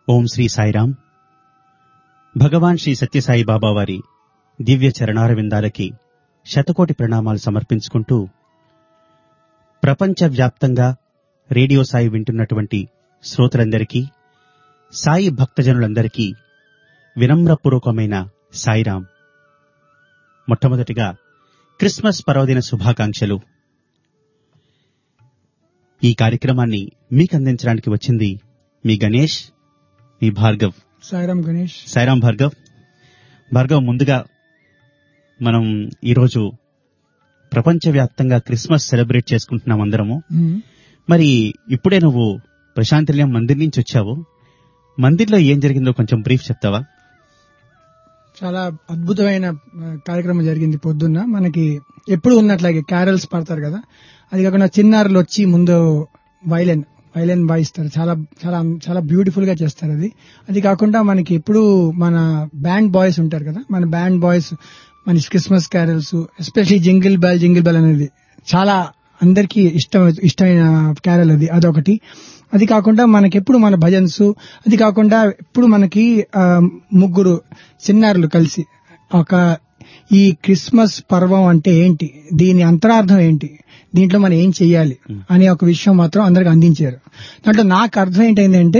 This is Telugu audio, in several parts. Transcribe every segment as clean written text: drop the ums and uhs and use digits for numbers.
ఓం శ్రీ సాయిరాం. భగవాన్ శ్రీ సత్యసాయి బాబా వారి దివ్య చరణారవిందాలకి శతకోటి ప్రణామాలు సమర్పించుకుంటూ ప్రపంచవ్యాప్తంగా రేడియో సాయి వింటున్నటువంటి శ్రోతలందరికీ, సాయి భక్తజనులందరికీ వినమ్రపూర్వకమైన సాయిరాం. మొట్టమొదటిగా క్రిస్మస్ పర్వదిన శుభాకాంక్షలు. ఈ కార్యక్రమాన్ని మీకు అందించడానికి వచ్చింది మీ గణేష్, మీ భార్గవ్. సాయిరాం గణేష్. సాయిరాం భార్గవ్, ముందుగా మనం ఈరోజు ప్రపంచవ్యాప్తంగా క్రిస్మస్ సెలబ్రేట్ చేసుకుంటున్నాం అందరము. మరి ఇప్పుడే నువ్వు ప్రశాంతినిలయం మందిర్ నుంచి వచ్చావు. మందిర్లో ఏం జరిగిందో కొంచెం బ్రీఫ్ చెప్తావా? చాలా అద్భుతమైన కార్యక్రమం జరిగింది. పొద్దున్న మనకి ఎప్పుడు ఉన్నట్లాగే క్యారల్స్ పడతారు కదా, అది కాకుండా చిన్నారులు వచ్చి ముందు వైలెన్ వాయిస్తారు. చాలా చాలా చాలా బ్యూటిఫుల్ గా చేస్తారు. అది కాకుండా మనకి ఎప్పుడు మన బ్యాండ్ బాయ్స్ ఉంటారు కదా, మన బ్యాండ్ బాయ్స్ మన Christmas carols, especially jingle bell అనేది చాలా అందరికీ ఇష్టమైన క్యారల్ అదొకటి. అది కాకుండా మనకెప్పుడు మన భజన్స్, అది కాకుండా ఎప్పుడు మనకి ముగ్గురు చిన్నారులు కలిసి ఈ క్రిస్మస్ పర్వం అంటే ఏంటి, దీని అంతరార్థం ఏంటి, దీంట్లో మనం ఏం చెయ్యాలి అనే ఒక విషయం మాత్రం అందరికి అందించారు. దాంట్లో నాకు అర్థం ఏంటంటే,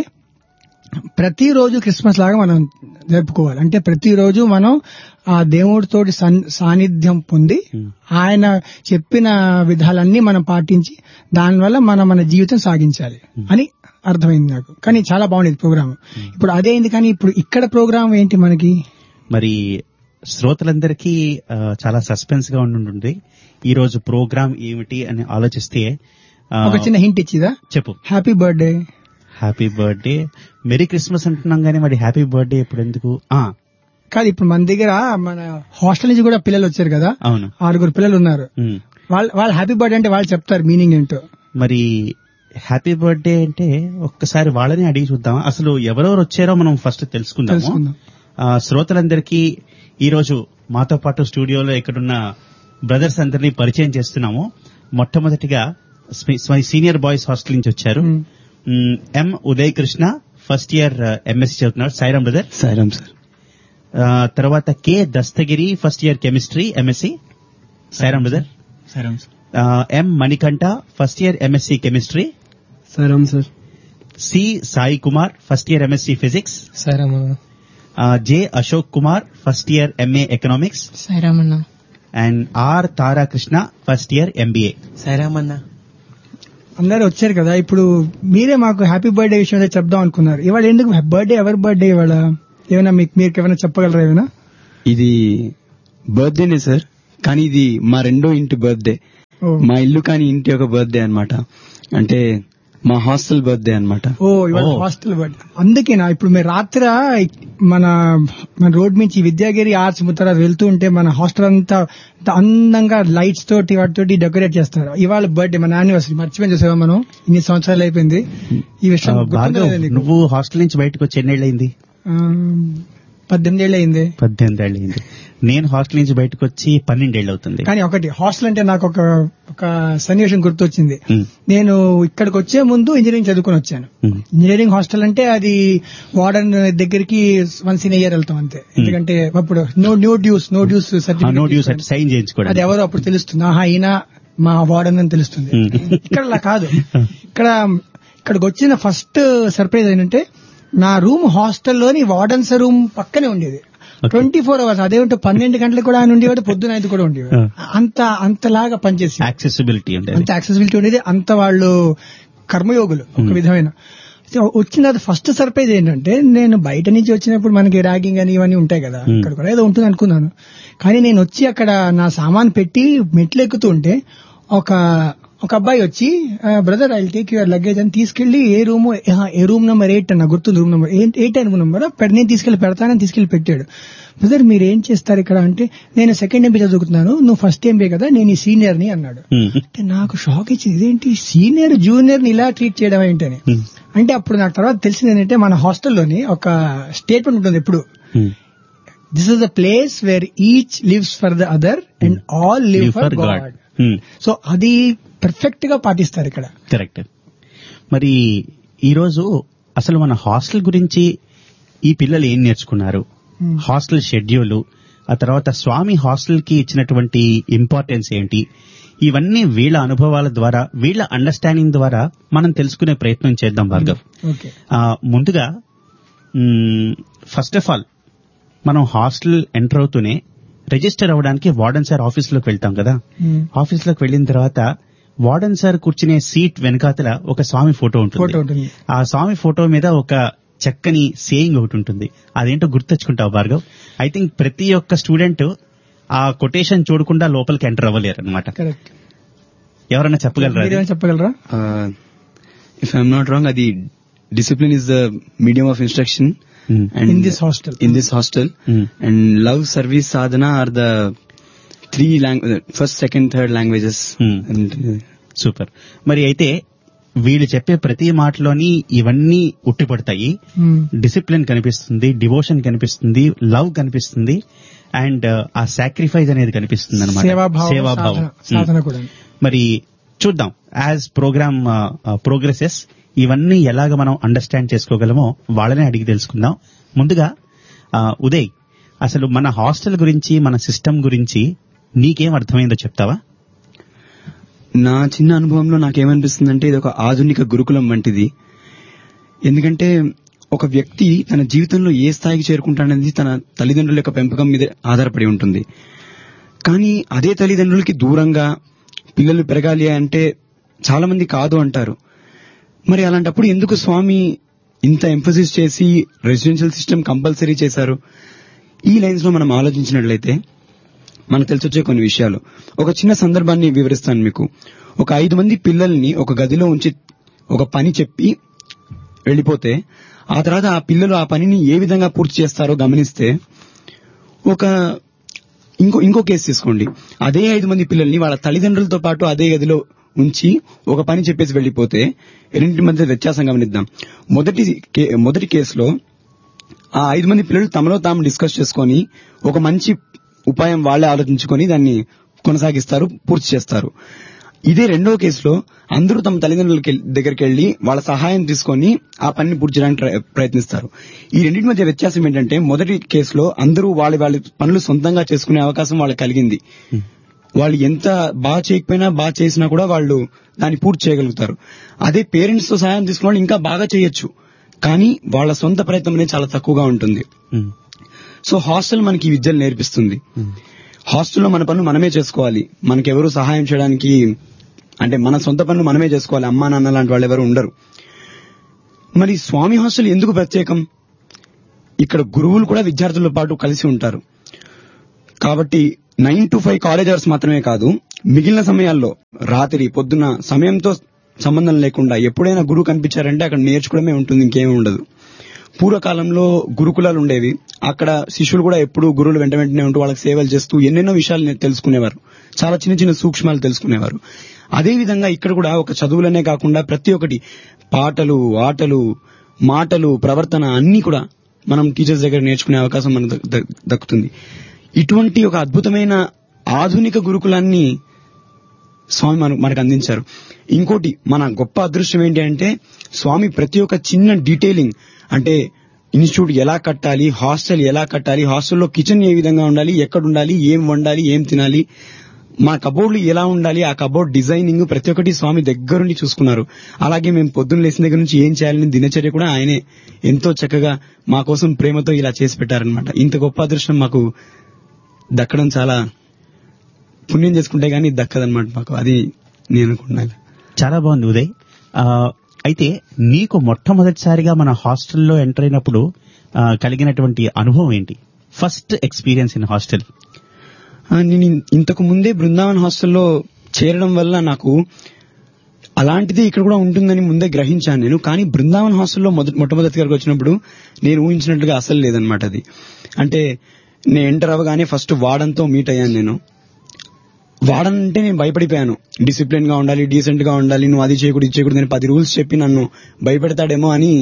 ప్రతిరోజు క్రిస్మస్ లాగా మనం జరుపుకోవాలి. అంటే ప్రతిరోజు మనం ఆ దేవుడితోటి సాన్నిధ్యం పొంది ఆయన చెప్పిన విధాలన్నీ మనం పాటించి దానివల్ల మన జీవితం సాగించాలి అని అర్థమైంది నాకు. కానీ చాలా బాగుండేది ప్రోగ్రామ్. ఇప్పుడు అదేంది, కానీ ఇప్పుడు ఇక్కడ ప్రోగ్రామ్ ఏంటి మనకి? మరి శ్రోతలందరికీ చాలా సస్పెన్స్ గా ఉండుంటుంది ఈ రోజు ప్రోగ్రామ్ ఏమిటి అని ఆలోచిస్తే ఒక చిన్న హింట్ ఇచ్చిదా? చెప్పు. హ్యాపీ బర్త్డే, మెరీ క్రిస్మస్ అంటున్నాం కానీ మరి హ్యాపీ బర్త్డే ఇప్పుడు ఎందుకు? కాదు, ఇప్పుడు మన దగ్గర మన హాస్టల్ నుంచి కూడా పిల్లలు వచ్చారు కదా. అవును, 6 పిల్లలు ఉన్నారు. వాళ్ళు హ్యాపీ బర్త్డే అంటే వాళ్ళు చెప్తారు మీనింగ్ ఏంటో. మరి హ్యాపీ బర్త్డే అంటే ఒక్కసారి వాళ్ళని అడిగి చూద్దాం. అసలు ఎవరెవరు వచ్చారో మనం ఫస్ట్ తెలుసుకుందాము. శ్రోతలందరికీ ఈ రోజు మాతో పాటు స్టూడియోలో ఇక్కడున్న బ్రదర్స్ అందరినీ పరిచయం చేస్తున్నాము. మొట్టమొదటిగా సీనియర్ బాయ్స్ హాస్టల్ నుంచి వచ్చారు ఎం Uday Krishna, first year MSc చదువుతున్నారు. సాయిరాం బ్రదర్. సాయిరాం సార్. తర్వాత K Dastagiri, first year chemistry MSc. Sairam brother. Sairam sir. ఎం Manikanta, first year MSc chemistry. Sairam sir. C Sai Kumar, first year MSc physics. Sairam. J Ashok Kumar, first year MA economics. Sairam అన్న. And are Tarakrishna, first year MBA. Sairam అన్న. అందరూ వచ్చారు కదా. ఇప్పుడు మీరే మాకు హ్యాపీ బర్త్డే విషయం చెప్దాం అనుకున్నారు. ఇవాళ ఎందుకు బర్త్డే, ఎవరి బర్త్డే ఇవాళ? ఏమైనా మీరు ఏమైనా చెప్పగలరా? ఏమైనా ఇది బర్త్డేనే సార్, కానీ ఇది మా రెండో ఇంటి బర్త్డే. మా ఇల్లు కానీ ఇంటి యొక్క బర్త్డే అన్నమాట. అంటే మా హాస్టల్ బర్త్డే అన్నమాట. ఇవాళ హాస్టల్ బర్త్డే. అందుకేనా ఇప్పుడు మీరు రాత్రి మన రోడ్ నుంచి విద్యాగిరి ఆర్ట్స్ ముత్తరా వెళ్తూ ఉంటే మన హాస్టల్ అంతా అందంగా లైట్స్ తోటి వాటితోటి డెకరేట్ చేస్తారు. ఇవాళ బర్త్డే, మన యానివర్సరీ. మర్చిపోయి చూసావా మనం? ఇన్ని సంవత్సరాలు అయిపోయింది ఈ విషయం. నువ్వు హాస్టల్ నుంచి బయటకు వచ్చి ఎన్నేళ్ళయింది? 18 ఏళ్ళు అయింది. 18 ఏళ్ళు అయింది. నేను హాస్టల్ నుంచి బయటకు వచ్చి 12 ఏళ్ళు అవుతుంది. కానీ ఒకటి, హాస్టల్ అంటే నాకు ఒక సన్నివేశం గుర్తొచ్చింది. నేను ఇక్కడికి వచ్చే ముందు ఇంజనీరింగ్ చదువుకుని వచ్చాను. ఇంజనీరింగ్ హాస్టల్ అంటే అది వార్డెన్ దగ్గరికి వన్స్ ఇన్ ఇయర్ వెళ్తాం అంతే. ఎందుకంటే అప్పుడు నో డ్యూస్ సర్టిఫికేట్ సైన్ చేయించుకోవడం, అది ఎవరో అప్పుడు తెలుస్తుంది. ఈయన మా వార్డెన్ అని తెలుస్తుంది. ఇక్కడ అలా కాదు. ఇక్కడికి వచ్చిన ఫస్ట్ సర్ప్రైజ్ ఏంటంటే, నా రూమ్ హాస్టల్లోని వార్డెన్స్ రూమ్ పక్కనే ఉండేది. 24 hours. అదేంటో 12 గంటలకు కూడా ఆయన ఉండేవాడు, పొద్దున 5 కూడా ఉండేవాడు. అంతలాగా పనిచేసి యాక్సెసిబిలిటీ ఉండేది. అంత వాళ్ళు కర్మయోగులు ఒక విధమైన. వచ్చిన ఫస్ట్ సర్ప్రైజ్ ఏంటంటే, నేను బయట నుంచి వచ్చినప్పుడు మనకి ర్యాగింగ్ అని ఇవన్నీ ఉంటాయి కదా, ఇక్కడ కూడా ఏదో ఉంటుంది అనుకున్నాను. కానీ నేను వచ్చి అక్కడ నా సామాన్ పెట్టి మెట్లు ఎక్కుతూ ఉంటే ఒక అబ్బాయి వచ్చి, brother I take your luggage అని తీసుకెళ్లి ఏ రూమ్ నెంబర్ 8 అన్న గుర్తుంది. రూమ్ నెంబర్ 8 రూమ్ నెంబర్ నేను తీసుకెళ్లి పెట్టాడు. బ్రదర్ మీరు ఏం చేస్తారు ఇక్కడ అంటే, నేను సెకండ్ ఎంబీ చదువుతున్నాను, నువ్వు ఫస్ట్ ఎంబీ కదా, నేను ఈ సీనియర్ని అన్నాడు. అంటే నాకు షాక్ ఇచ్చింది, ఇదేంటి సీనియర్ జూనియర్ని ఇలా ట్రీట్ చేయడం ఏంటని. అంటే అప్పుడు నాకు తర్వాత తెలిసింది ఏంటంటే, మన హాస్టల్లోని ఒక స్టేట్మెంట్ ఉంటుంది ఎప్పుడు, this is the place where each lives for the other and all live for God. So అది పర్ఫెక్ట్ గా పాటిస్తారు ఇక్కడ. కరెక్ట్. మరి ఈ రోజు అసలు మన హాస్టల్ గురించి ఈ పిల్లలు ఏం నేర్చుకున్నారు, హాస్టల్ షెడ్యూల్, ఆ తర్వాత స్వామి హాస్టల్ కి ఇచ్చినటువంటి ఇంపార్టెన్స్ ఏంటి, ఇవన్నీ వీళ్ళ అనుభవాల ద్వారా, వీళ్ళ అండర్స్టాండింగ్ ద్వారా మనం తెలుసుకునే ప్రయత్నం చేద్దాం భార్గవ్. ముందుగా ఫస్ట్ ఆఫ్ ఆల్ మనం హాస్టల్ ఎంటర్ అవుతూనే రిజిస్టర్ అవ్వడానికి వార్డెన్ సార్ ఆఫీస్లోకి వెళ్తాం కదా. ఆఫీస్లోకి వెళ్ళిన తర్వాత వార్డెన్ సార్ కూర్చునే సీట్ వెనకాతల ఒక స్వామి ఫోటో ఉంటుంది. ఆ స్వామి ఫోటో మీద ఒక చక్కని సేయింగ్ ఒకటి ఉంటుంది. అదేంటో గుర్తొచ్చుకుంటావు భార్గవ్? ఐ థింక్ ప్రతి ఒక్క స్టూడెంట్ ఆ కొటేషన్ చూడకుండా లోపలికి ఎంటర్ అవ్వలేరు అనమాట. ఎవరైనా చెప్పగలరా? ఇఫ్ ఐఎమ్ నాట్ రాంగ్, అది discipline is the medium of instruction and in this hostel and love, service, sadhana are the three first, second, third languages. Super. మరి అయితే వీళ్ళు చెప్పే ప్రతి మాటలోని ఇవన్నీ ఉట్టిపడతాయి. డిసిప్లిన్ కనిపిస్తుంది, డివోషన్ కనిపిస్తుంది, లవ్ కనిపిస్తుంది, అండ్ ఆ సాక్రిఫైస్ అనేది కనిపిస్తుంది అనమాట, సేవాభావం. మరి చూద్దాం యాజ్ ప్రోగ్రామ్ ప్రోగ్రెసెస్ ఇవన్నీ ఎలాగ మనం అండర్స్టాండ్ చేసుకోగలమో వాళ్ళనే అడిగి తెలుసుకుందాం. ముందుగా ఉదయ్, అసలు మన హాస్టల్ గురించి, మన సిస్టమ్ గురించి నీకేం అర్థమైందో చెప్తావా? నా చిన్న అనుభవంలో నాకేమనిపిస్తుందంటే ఇది ఒక ఆధునిక గురుకులం వంటిది. ఎందుకంటే ఒక వ్యక్తి తన జీవితంలో ఏ స్థాయికి చేరుకుంటాడనేది తన తల్లిదండ్రుల యొక్క పెంపకం మీద ఆధారపడి ఉంటుంది. కానీ అదే తల్లిదండ్రులకి దూరంగా పిల్లలు పెరగాలి అంటే చాలా మంది కాదు అంటారు. మరి అలాంటప్పుడు ఎందుకు స్వామి ఇంత ఎంఫసిస్ చేసి రెసిడెన్షియల్ సిస్టమ్ కంపల్సరీ చేశారు? ఈ లైన్స్ లో మనం ఆలోచించినట్లయితే మనకు తెలిసొచ్చే కొన్ని విషయాలు. ఒక చిన్న సందర్భాన్ని వివరిస్తాను మీకు. ఒక 5 మంది పిల్లల్ని ఒక గదిలో ఉంచి ఒక పని చెప్పి వెళ్లిపోతే ఆ తర్వాత ఆ పిల్లలు ఆ పనిని ఏ విధంగా పూర్తి చేస్తారో గమనిస్తే, ఇంకో కేసు తీసుకోండి. అదే 5 మంది పిల్లల్ని వాళ్ళ తల్లిదండ్రులతో పాటు అదే గదిలో ఉంచి ఒక పని చెప్పేసి వెళ్లిపోతే రెండింటి మధ్య వ్యత్యాసం గమనిద్దాం. మొదటి కేసులో ఆ 5 మంది పిల్లలు తమలో తాము డిస్కస్ చేసుకుని ఒక మంచి ఉపాయం వాళ్లే ఆలోచించుకొని దాన్ని కొనసాగిస్తారు, పూర్తి చేస్తారు. ఇదే రెండో కేసులో అందరూ తమ తల్లిదండ్రుల దగ్గరికి వెళ్లి వాళ్ళ సహాయం తీసుకొని ఆ పనిని పూర్తి చేయడానికి ప్రయత్నిస్తారు. ఈ రెండింటి మధ్య వ్యత్యాసం ఏంటంటే, మొదటి కేసులో అందరూ వాళ్ళ పనులు సొంతంగా చేసుకునే అవకాశం వాళ్ళకి కలిగింది. వాళ్ళు ఎంత బాగా చేయకపోయినా బాగా చేసినా కూడా వాళ్ళు దాన్ని పూర్తి చేయగలుగుతారు. అదే పేరెంట్స్ తో సహాయం తీసుకున్న వాళ్ళు ఇంకా బాగా చేయొచ్చు, కానీ వాళ్ళ సొంత ప్రయత్నం అనేది చాలా తక్కువగా ఉంటుంది. సో హాస్టల్ మనకి ఈ విద్యలు నేర్పిస్తుంది. హాస్టల్లో మన పనులు మనమే చేసుకోవాలి, మనకెవరూ సహాయం చేయడానికి, అంటే మన సొంత పనులు మనమే చేసుకోవాలి, అమ్మా నాన్న లాంటి వాళ్ళు ఎవరు ఉండరు. మరి స్వామి హాస్టల్ ఎందుకు ప్రత్యేకం? ఇక్కడ గురువులు కూడా విద్యార్థులతో పాటు కలిసి ఉంటారు. కాబట్టి 9 to 5 కాలేజ్ అవర్స్ మాత్రమే కాదు, మిగిలిన సమయాల్లో రాత్రి పొద్దున సమయంతో సంబంధం లేకుండా ఎప్పుడైనా గురువు కనిపించారంటే అక్కడ నేర్చుకోవడమే ఉంటుంది, ఇంకేమీ ఉండదు. పూర్వకాలంలో గురుకులాలు ఉండేవి. అక్కడ శిష్యులు కూడా ఎప్పుడు గురువులు వెంట వెంటనే ఉంటూ వాళ్ళకి సేవలు చేస్తూ ఎన్నెన్నో విషయాలు తెలుసుకునేవారు, చాలా చిన్న చిన్న సూక్ష్మాలు తెలుసుకునేవారు. అదేవిధంగా ఇక్కడ కూడా ఒక చదువులనే కాకుండా ప్రతి ఒక్కటి పాటలు, ఆటలు, మాటలు, ప్రవర్తన అన్ని కూడా మనం టీచర్స్ దగ్గర నేర్చుకునే అవకాశం మనకు దక్కుతుంది. ఇటువంటి ఒక అద్భుతమైన ఆధునిక గురుకులాన్ని స్వామి మనకు అందించారు. ఇంకోటి మన గొప్ప అదృష్టం ఏంటి అంటే, స్వామి ప్రతి ఒక్క చిన్న డీటెయిలింగ్, అంటే ఇన్స్టిట్యూట్ ఎలా కట్టాలి, హాస్టల్ ఎలా కట్టాలి, హాస్టల్లో కిచెన్ ఏ విధంగా ఉండాలి, ఎక్కడ ఉండాలి, ఏం వండాలి, ఏం తినాలి, మా కబోర్డ్లు ఎలా ఉండాలి, ఆ కబోర్డ్ డిజైనింగ్ ప్రతి ఒక్కటి స్వామి దగ్గరుండి చూసుకున్నారు. అలాగే మేము పొద్దున్న లేచిన దగ్గర నుంచి ఏం చేయాలని దినచర్య కూడా ఆయనే ఎంతో చక్కగా మా కోసం ప్రేమతో ఇలా చేసి పెట్టారనమాట. ఇంత గొప్ప అదృష్టం మాకు దక్కడం చాలా పుణ్యం చేసుకుంటే గానీ దక్కదనమాట మాకు, అది నేను అనుకుంటున్నాను. చాలా బాగుంది ఉదయ్. అయితే నీకు మొట్టమొదటిసారిగా మన హాస్టల్లో ఎంటర్ అయినప్పుడు కలిగినటువంటి అనుభవం ఏంటి? First experience in hostel. నేను ఇంతకు ముందే బృందావన్ హాస్టల్లో చేరడం వల్ల నాకు అలాంటిది ఇక్కడ కూడా ఉంటుందని ముందే గ్రహించాను నేను. కానీ బృందావన్ హాస్టల్లో మొట్టమొదటిగా వచ్చినప్పుడు నేను ఊహించినట్లుగా అసలు లేదనమాట అది. అంటే నేను ఎంటర్ అవ్వగానే ఫస్ట్ వార్డన్తో మీట్ అయ్యాను. నేను వార్డన్ అంటే నేను భయపడిపోయాను. డిసిప్లిన్ గా ఉండాలి, డీసెంట్ గా ఉండాలి, నువ్వు అది చేయకూడదు ఇది చేయకూడదు అని 10 రూల్స్ చెప్పి నన్ను భయపెడతాడేమో అని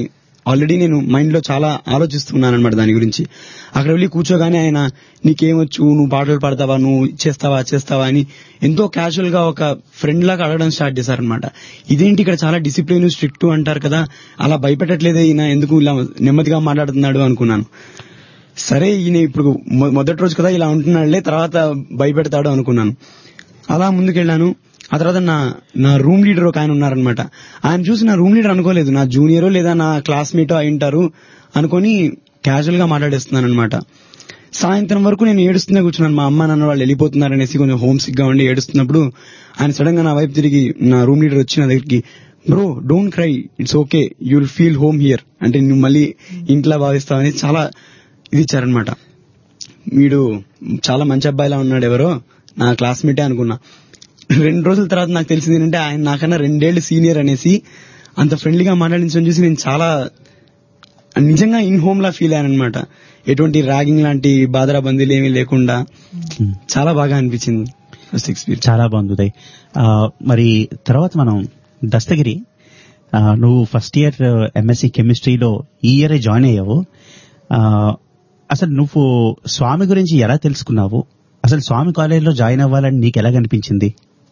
ఆల్రెడీ నేను మైండ్ లో చాలా ఆలోచిస్తున్నాను అనమాట దాని గురించి. అక్కడ వెళ్ళి కూర్చోగానే ఆయన నీకేమొచ్చు, నువ్వు పాటలు పాడతావా, నువ్వు చేస్తావా అని ఎంతో క్యాజువల్ గా ఒక ఫ్రెండ్ లాగా అడగడం స్టార్ట్ చేశారనమాట. ఇదేంటి ఇక్కడ చాలా డిసిప్లిన్ స్ట్రిక్ట్ అంటారు కదా, అలా భయపెట్టట్లేదే ఈయన, ఎందుకు ఇలా నెమ్మదిగా మాట్లాడుతున్నాడు అనుకున్నాను. సరే ఈయన ఇప్పుడు మొదటి రోజు కదా ఇలా ఉంటున్నాడులే, తర్వాత భయపెడతాడు అనుకున్నాను. అలా ముందుకెళ్లాను. ఆ తర్వాత నా రూమ్ లీడర్ ఒక ఆయన ఉన్నారనమాట. ఆయన చూసి నా రూమ్ లీడర్ అనుకోలేదు, నా జూనియరో లేదా నా క్లాస్మేటో అయి ఉంటారు అనుకుని క్యాజువల్ గా మాట్లాడేస్తున్నాను అనమాట. సాయంత్రం వరకు నేను ఏడుస్తూనే కూర్చున్నాను. మా అమ్మ నాన్న వాళ్ళు వెళ్ళిపోతున్నారనేసి కొంచెం హోమ్ సిక్ గా ఉండి ఏడుస్తున్నప్పుడు ఆయన సడన్ గా నా వైపు తిరిగి నా రూమ్ లీడర్ వచ్చి నా దగ్గరికి, bro don't cry, it's okay, you will feel home here, అంటే నువ్వు మళ్ళీ ఇంట్లో భావిస్తావని చాలా ఇది ఇచ్చారనమాట. వీడు చాలా మంచి అబ్బాయిలా ఉన్నాడు, ఎవరో నా క్లాస్మేటే అనుకున్నా. 2 రోజుల తర్వాత నాకు తెలిసింది ఏంటంటే ఆయన నాకన్నా 2 ఏళ్లు సీనియర్ అనేసి. అంత ఫ్రెండ్లీగా మాట్లాడించడం చూసి నేను చాలా నిజంగా ఇన్ హోమ్ లా ఫీల్ అయ్యాను అనమాట. ఎటువంటి ర్యాగింగ్ లాంటి బాధరా బందీలు ఏమీ లేకుండా చాలా బాగా అనిపించింది ఫస్ట్ ఎక్స్పీరియన్స్. చాలా బాగుంది ఉదయ్. మరి తర్వాత మనం దస్తగిరి, నువ్వు ఫస్ట్ ఇయర్ ఎంఎస్సి కెమిస్ట్రీలో ఈ ఇయరే జాయిన్ అయ్యావు. అసలు నువ్వు స్వామి గురించి ఎలా తెలుసుకున్నావు? అసలు స్వామి కాలేజీలో జాయిన్ అవ్వాలని నీకు ఎలా కనిపించింది?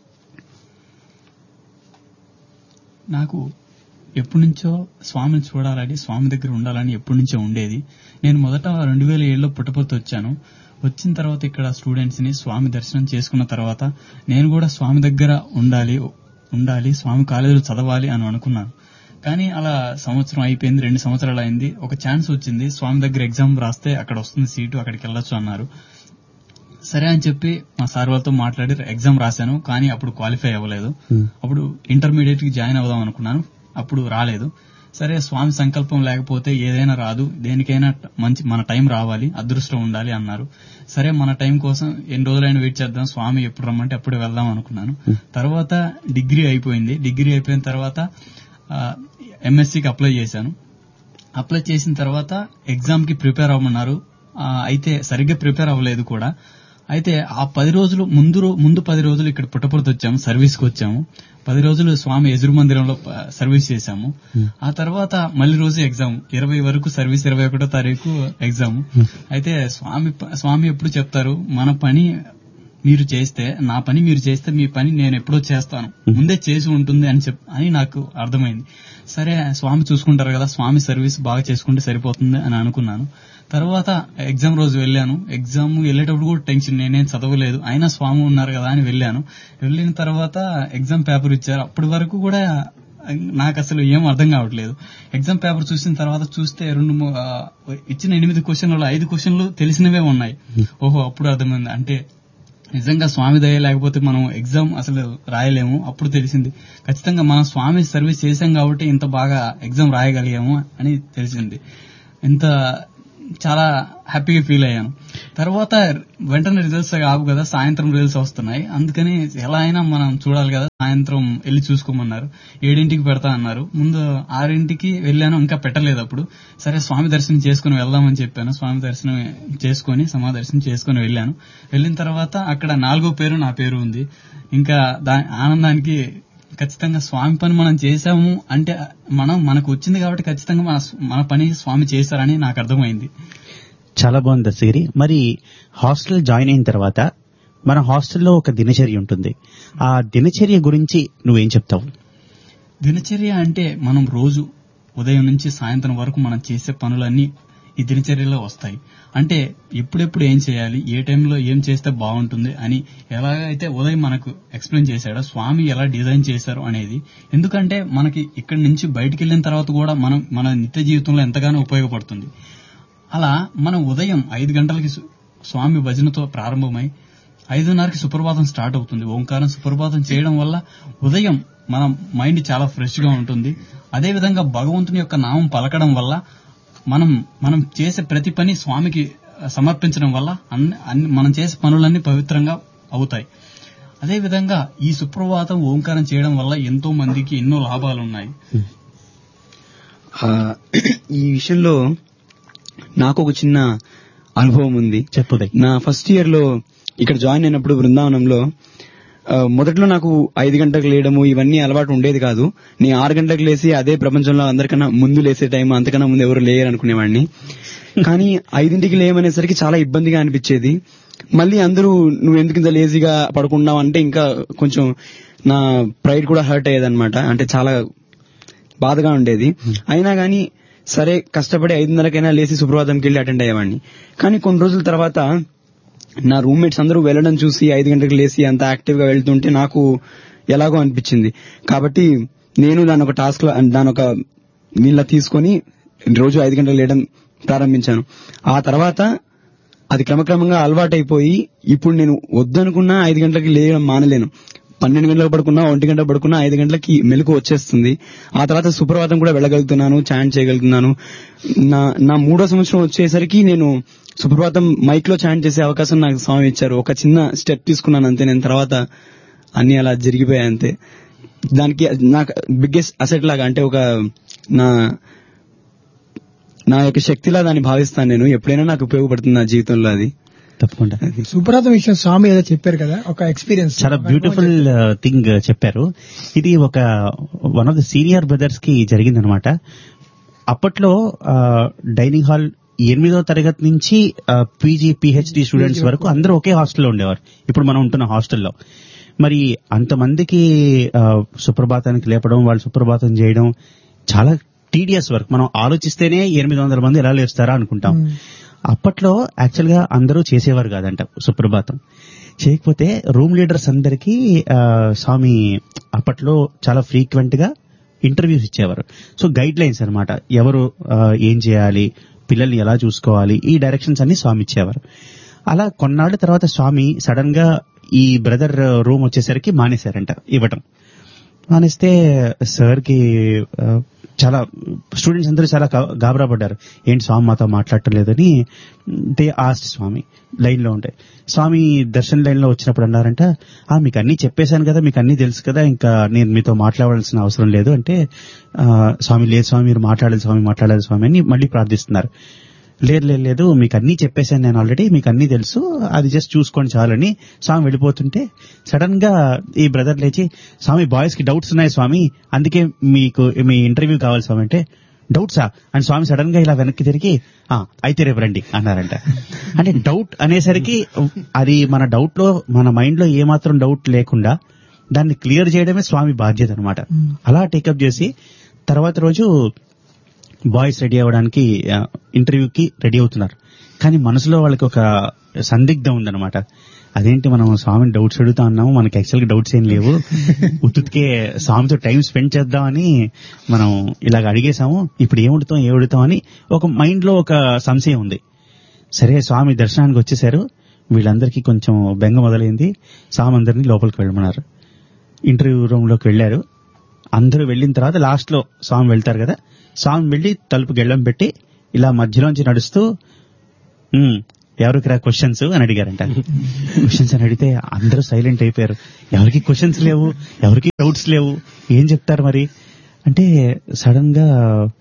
నాకు ఎప్పటి నుంచో స్వామిని చూడాలని, స్వామి దగ్గర ఉండాలని ఎప్పటి నుంచో ఉండేది. నేను మొదట 2007లో పుట్టపర్తి వచ్చాను. వచ్చిన తర్వాత ఇక్కడ స్టూడెంట్స్ ని స్వామి దర్శనం చేసుకున్న తర్వాత నేను కూడా స్వామి దగ్గర ఉండాలి, స్వామి కాలేజీలో చదవాలి అని అనుకున్నాను. కానీ అలా సంవత్సరం అయిపోయింది, 2 సంవత్సరాలు అయింది. ఒక ఛాన్స్ వచ్చింది, స్వామి దగ్గర ఎగ్జామ్ రాస్తే అక్కడ వస్తుంది సీటు, అక్కడికి వెళ్ళొచ్చు అన్నారు. సరే అని చెప్పి మా సార్ వాళ్ళతో మాట్లాడి ఎగ్జామ్ రాశాను. కానీ అప్పుడు క్వాలిఫై అవ్వలేదు. అప్పుడు ఇంటర్మీడియట్ కి జాయిన్ అవుదాం అనుకున్నాను, అప్పుడు రాలేదు. సరే స్వామి సంకల్పం లేకపోతే ఏదైనా రాదు, దేనికైనా మన టైం రావాలి, అదృష్టం ఉండాలి అన్నారు. సరే మన టైం కోసం ఎన్ని రోజులైనా వెయిట్ చేద్దాం, స్వామి ఎప్పుడు రమ్మంటే అప్పుడు వెళ్దాం అనుకున్నాను. తర్వాత డిగ్రీ అయిపోయింది. డిగ్రీ అయిపోయిన తర్వాత ఎంఎస్సికి అప్లై చేశాను. అప్లై చేసిన తర్వాత ఎగ్జామ్ కి ప్రిపేర్ అవ్వమన్నారు. అయితే సరిగ్గా ప్రిపేర్ అవ్వలేదు కూడా. అయితే ఆ 10 రోజులు ముందు 10 రోజులు ఇక్కడ పుట్టపర్తి వచ్చాము, సర్వీస్ కి వచ్చాము. 10 రోజులు స్వామి ఎదురు మందిరంలో సర్వీస్ చేశాము. ఆ తర్వాత మళ్ళీ రోజు ఎగ్జామ్, 20 వరకు సర్వీస్, 21వ తారీఖు ఎగ్జామ్. అయితే స్వామి ఎప్పుడు చెప్తారు, మన పని మీరు చేస్తే, నా పని మీరు చేస్తే మీ పని నేను ఎప్పుడో చేస్తాను, ముందే చేసి ఉంటుంది అని నాకు అర్థమైంది. సరే స్వామి చూసుకుంటారు కదా, స్వామి సర్వీస్ బాగా చేసుకుంటే సరిపోతుంది అని అనుకున్నాను. తర్వాత ఎగ్జామ్ రోజు వెళ్ళాను. ఎగ్జామ్ వెళ్ళేటప్పుడు కూడా టెన్షన్, నేనేం చదవలేదు, అయినా స్వామి ఉన్నారు కదా అని వెళ్ళాను. వెళ్ళిన తర్వాత ఎగ్జామ్ పేపర్ ఇచ్చారు. అప్పటి వరకు కూడా నాకు అసలు ఏం అర్థం కావట్లేదు. ఎగ్జామ్ పేపర్ చూసిన తర్వాత చూస్తే ఇచ్చిన 8 క్వశ్చన్లలో 5 క్వశ్చన్లు తెలిసినవే ఉన్నాయి. ఓహో, అప్పుడు అర్థమైంది, అంటే నిజంగా స్వామి దయ లేకపోతే మనం ఎగ్జామ్ అసలు రాయలేము. అప్పుడు తెలిసింది, ఖచ్చితంగా మనం స్వామి సర్వీస్ చేశాం కాబట్టి ఇంత బాగా ఎగ్జామ్ రాయగలిగాము అని తెలిసింది. ఇంత చాలా హ్యాపీగా ఫీల్ అయ్యాను. తర్వాత వెంటనే రిజల్ట్స్ కావు కదా, సాయంత్రం రిజల్ట్స్ వస్తున్నాయి. అందుకని ఎలా అయినా మనం చూడాలి కదా, సాయంత్రం వెళ్ళి చూసుకోమన్నారు. 7ంటికి పెడతా అన్నారు. ముందు 6ంటికి వెళ్ళాను, ఇంకా పెట్టలేదు. అప్పుడు సరే స్వామి దర్శనం చేసుకుని వెళ్దామని చెప్పాను. స్వామి దర్శనం చేసుకుని సమాదర్శనం చేసుకుని వెళ్ళాను. వెళ్ళిన తర్వాత అక్కడ 4వ పేరు నా పేరు ఉంది. ఇంకా ఆనందానికి ఖచ్చితంగా స్వామి పని మనం చేశాము అంటే మనకు వచ్చింది కాబట్టి ఖచ్చితంగా మన పని స్వామి చేశారని నాకు అర్థమైంది. చాలా బాగుంది దస్తగిరి. మరి హాస్టల్ జాయిన్ అయిన తర్వాత మన హాస్టల్లో ఒక దినచర్య ఉంటుంది. ఆ దినచర్య గురించి నువ్వేం చెప్తావు? దినచర్య అంటే మనం రోజు ఉదయం నుంచి సాయంత్రం వరకు మనం చేసే పనులన్నీ ఈ దినచర్యలో వస్తాయి. అంటే ఎప్పుడెప్పుడు ఏం చేయాలి, ఏ టైంలో ఏం చేస్తే బాగుంటుంది అని ఎలాగైతే ఉదయం మనకు ఎక్స్ప్లెయిన్ చేశాడో, స్వామి ఎలా డిజైన్ చేశారు అనేది. ఎందుకంటే మనకి ఇక్కడి నుంచి బయటికి వెళ్ళిన తర్వాత కూడా మన నిత్య జీవితంలో ఎంతగానో ఉపయోగపడుతుంది. అలా మనం ఉదయం 5 గంటలకి స్వామి భజనతో ప్రారంభమై 5:30కి సుప్రభాతం స్టార్ట్ అవుతుంది. ఓంకారం సుప్రభాతం చేయడం వల్ల ఉదయం మన మైండ్ చాలా ఫ్రెష్ గా ఉంటుంది. అదేవిధంగా భగవంతుని యొక్క నామం పలకడం వల్ల మనం చేసే ప్రతి పని స్వామికి సమర్పించడం వల్ల మనం చేసే పనులన్నీ పవిత్రంగా అవుతాయి. అదేవిధంగా ఈ సుప్రభాతం ఓంకారం చేయడం వల్ల ఎంతో మందికి ఎన్నో లాభాలు ఉన్నాయి. ఈ విషయంలో నాకు ఒక చిన్న అనుభవం ఉంది. చెప్పు. నా ఫస్ట్ ఇయర్ లో ఇక్కడ జాయిన్ అయినప్పుడు బృందావనంలో మొదట్లో నాకు 5 గంటలకు లేయడము ఇవన్నీ అలవాటు ఉండేది కాదు. నేను 6 గంటలకు లేసి అదే ప్రపంచంలో అందరికన్నా ముందు లేసే టైం, అంతకన్నా ముందు ఎవరు లేయరు అనుకునేవాడిని. కానీ 5ంటికి లేయమనేసరికి చాలా ఇబ్బందిగా అనిపించేది. మళ్ళీ అందరూ నువ్వు ఎందుకు ఇంత లేజీగా పడుకున్నావు అంటే ఇంకా కొంచెం నా ప్రైడ్ కూడా హర్ట్ అయ్యేదన్నమాట. అంటే చాలా బాధగా ఉండేది. అయినా కానీ సరే కష్టపడి 5:30కైనా లేచి సుప్రభాతంకి వెళ్ళి అటెండ్ అయ్యేవాడిని. కానీ కొన్ని రోజుల తర్వాత నా రూమ్మేట్స్ అందరూ వెళ్ళడం చూసి 5 గంటలకు లేచి అంత యాక్టివ్ గా వెళ్తుంటే నాకు ఎలాగో అనిపించింది. కాబట్టి నేను దాని ఒక టాస్క్ దాని ఒక నీళ్ళ తీసుకొని రోజు 5 గంటలకు లేయడం ప్రారంభించాను. ఆ తర్వాత అది క్రమక్రమంగా అలవాటైపోయి ఇప్పుడు నేను వద్దనుకున్నా 5 గంటలకి లేయడం మానలేను. 12 గంటలకు పడుకున్నా, 1 గంటలకు పడుకున్నా 5 గంటలకి మెలకు వచ్చేస్తుంది. ఆ తర్వాత సుప్రభాతం కూడా వెళ్ళగలుగుతున్నాను, చాంట్ చేయగలుగుతున్నాను. నా 3వ సంవత్సరం వచ్చేసరికి నేను సుప్రభాతం మైక్ లో చాంట్ చేసే అవకాశం నాకు స్వామి ఇచ్చారు. ఒక చిన్న స్టెప్ తీసుకున్నాను అంతే. నేను తర్వాత అన్ని అలా జరిగిపోయాయి అంతే. దానికి నాకు బిగ్గెస్ట్ అసెట్ లాగా, అంటే ఒక నా యొక్క శక్తిలా దాన్ని భావిస్తాను నేను. ఎప్పుడైనా నాకు ఉపయోగపడుతుంది నా జీవితంలో అది. తప్పకుండా. సుప్రభాతం విషయం స్వామి ఏదో చెప్పారు కదా, ఒక ఎక్స్పీరియన్స్ చాలా బ్యూటిఫుల్ థింగ్ చెప్పారు. ఇది ఒక one of the senior brothers కి జరిగిందనమాట. అప్పట్లో డైనింగ్ హాల్ 8వ తరగతి నుంచి పీజీ పిహెచ్డి స్టూడెంట్స్ వరకు అందరూ ఒకే హాస్టల్లో ఉండేవారు. ఇప్పుడు మనం ఉంటున్న హాస్టల్లో మరి అంతమందికి సుప్రభాతానికి లేపడం, వాళ్ళు సుప్రభాతం చేయడం చాలా టీడియస్ వర్క్. మనం ఆలోచిస్తేనే 800 మంది ఎలా లేస్తారా అనుకుంటాం. అప్పట్లో యాక్చువల్ గా అందరూ చేసేవారు కాదంట సుప్రభాతం. చేయకపోతే రూమ్ లీడర్స్ అందరికీ స్వామి అప్పట్లో చాలా ఫ్రీక్వెంట్ గా ఇంటర్వ్యూస్ ఇచ్చేవారు. సో గైడ్ లైన్స్ అనమాట, ఎవరు ఏం చేయాలి, పిల్లల్ని ఎలా చూసుకోవాలి, ఈ డైరెక్షన్స్ అన్ని స్వామి ఇచ్చేవారు. అలా కొన్నాళ్ల తర్వాత స్వామి సడన్ గా ఈ బ్రదర్ రూమ్ వచ్చేసరికి మానేశారంట ఇవ్వటం. మానేస్తే సార్ కి చాలా స్టూడెంట్స్ అందరూ చాలా గాబరా పడ్డారు. ఏంటి స్వామి మాతో మాట్లాడటం లేదని దే ఆస్ట్ స్వామి లైన్ లో ఉంటే. స్వామి దర్శన్ లైన్ లో వచ్చినప్పుడు అన్నారంట, మీకు అన్ని చెప్పేశాను కదా, మీకు అన్ని తెలుసు కదా, ఇంకా నేను మీతో మాట్లాడాల్సిన అవసరం లేదు అంటే, స్వామి లేదు స్వామి మీరు మాట్లాడాలి స్వామి అని మళ్ళీ ప్రార్థిస్తున్నారు. లేదు మీకు అన్ని చెప్పేశాను నేను ఆల్రెడీ, మీకు అన్ని తెలుసు, అది జస్ట్ చూసుకోండి చాలని స్వామి వెళ్ళిపోతుంటే సడన్ గా ఈ బ్రదర్ లేచి, స్వామి బాయ్స్ కి డౌట్స్ ఉన్నాయి స్వామి, అందుకే మీకు మీ ఇంటర్వ్యూ కావాలి స్వామి అంటే, డౌట్సా అని స్వామి సడన్ గా ఇలా వెనక్కి తిరిగి అయితే రేపు రండి అన్నారంట. అంటే డౌట్ అనేసరికి అది మన డౌట్ లో, మన మైండ్ లో ఏమాత్రం డౌట్ లేకుండా దాన్ని క్లియర్ చేయడమే స్వామి బాధ్యత అనమాట. అలా టేకప్ చేసి తర్వాత రోజు బాయ్స్ రెడీ అవ్వడానికి ఇంటర్వ్యూకి రెడీ అవుతున్నారు. కానీ మనసులో వాళ్ళకి ఒక సందిగ్ధం ఉందన్నమాట. అదేంటి మనం స్వామిని డౌట్స్ అడుగుతా ఉన్నాము, మనకి యాక్చువల్గా డౌట్స్ ఏం లేవు, ఉత్తుకే స్వామితో టైం స్పెండ్ చేద్దామని మనం ఇలాగ అడిగేశాము, ఇప్పుడు ఏమడుగుతాం అని ఒక మైండ్ లో ఒక సంశయం ఉంది. సరే స్వామి దర్శనానికి వచ్చేసారు, వీళ్ళందరికీ కొంచెం బెంగ మొదలైంది. స్వామి అందరినీ లోపలికి వెళ్ళమన్నారు. ఇంటర్వ్యూ రూమ్ లోకి వెళ్లారు. అందరూ వెళ్ళిన తర్వాత లాస్ట్ లో స్వామి వెళ్తారు కదా, స్వామి వెళ్ళి తలుపు గెళ్ళం పెట్టి ఇలా మధ్యలోంచి నడుస్తూ ఎవరికి రా క్వశ్చన్స్ అని అడిగారంట. క్వశ్చన్స్ అని అడిగితే అందరూ సైలెంట్ అయిపోయారు. ఎవరికి క్వశ్చన్స్ లేవు, ఎవరికి డౌట్స్ లేవు, ఏం చెప్తారు మరి అంటే సడన్ గా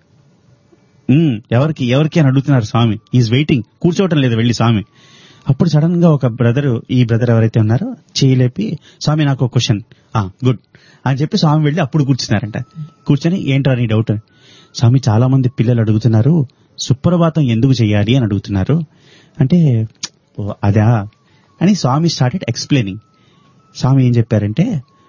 ఎవరికి అని అడుగుతున్నారు స్వామి. ఈజ్ వెయిటింగ్, కూర్చోవటం లేదు వెళ్ళి స్వామి. అప్పుడు సడన్ గా ఒక ఈ బ్రదర్ ఎవరైతే ఉన్నారో చేయలేపి, స్వామి నాకు ఒక క్వశ్చన్, గుడ్ అని చెప్పి స్వామి వెళ్ళి అప్పుడు కూర్చున్నారంట. కూర్చొని ఏంటో నీ డౌట్, స్వామి చాలా మంది పిల్లలు అడుగుతున్నారు సుప్రభాతం ఎందుకు చెయ్యాలి అని అడుగుతున్నారు అంటే, అదా అని స్వామి స్టార్టెడ్ ఎక్స్ప్లెయినింగ్. స్వామి ఏం చెప్పారంటే,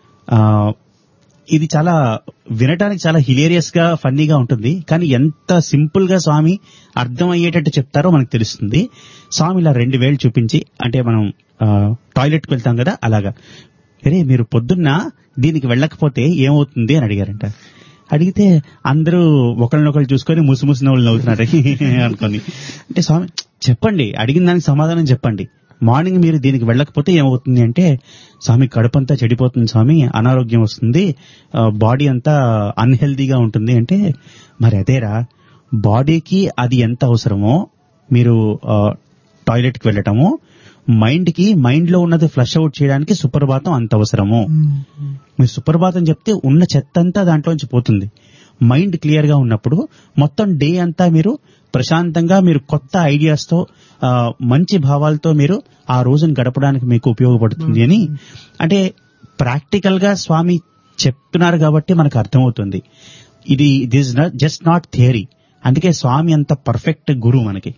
ఇది చాలా వినటానికి చాలా హిలేరియస్ గా ఫన్నీగా ఉంటుంది, కానీ ఎంత సింపుల్ గా స్వామి అర్థం అయ్యేటట్టు చెప్తారో మనకు తెలుస్తుంది. స్వామి ఇలా 2 వేలు చూపించి, అంటే మనం టాయిలెట్ కి వెళ్తాం కదా అలాగా, అరే మీరు పొద్దున్న దీనికి వెళ్ళకపోతే ఏమవుతుంది అని అడిగారంట. అడిగితే అందరూ ఒకళ్ళనొకళ్ళు చూసుకొని ముసుముసు నవ్వులు నవ్వుతున్నారు అనుకోని. అంటే స్వామి చెప్పండి, అడిగిన దానికి సమాధానం చెప్పండి, మార్నింగ్ మీరు దీనికి వెళ్ళకపోతే ఏమవుతుంది అంటే, స్వామి కడుపంతా చెడిపోతుంది స్వామి, అనారోగ్యం వస్తుంది, బాడీ అంతా అన్హెల్దీగా ఉంటుంది అంటే, మరి అదేరా బాడీకి అది ఎంత అవసరమో మీరు టాయిలెట్ కి వెళ్ళటము, మైండ్ లో ఉన్నది ఫ్లష్ అవుట్ చేయడానికి సుప్రభాతం అంత అవసరము. మీరు సుప్రభాతం చెప్తే ఉన్న చెత్త అంతా దాంట్లోంచి పోతుంది. మైండ్ క్లియర్ గా ఉన్నప్పుడు మొత్తం డే అంతా మీరు ప్రశాంతంగా, మీరు కొత్త ఐడియాస్ తో, మంచి భావాలతో మీరు ఆ రోజును గడపడానికి మీకు ఉపయోగపడుతుంది అని. అంటే ప్రాక్టికల్ గా స్వామి చెప్తున్నారు కాబట్టి మనకు అర్థమవుతుంది. ఇది ఇస్ జస్ట్ నాట్ థియరీ. అందుకే స్వామి అంత పర్ఫెక్ట్ గురువు మనకి.